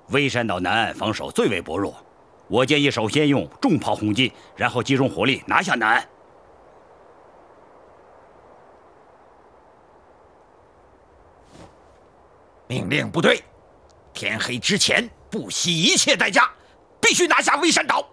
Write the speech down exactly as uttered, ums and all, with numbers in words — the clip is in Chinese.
微山岛南岸防守最为薄弱，我建议首先用重炮轰击，然后集中火力拿下南岸。 命令部队，天黑之前不惜一切代价，必须拿下微山岛。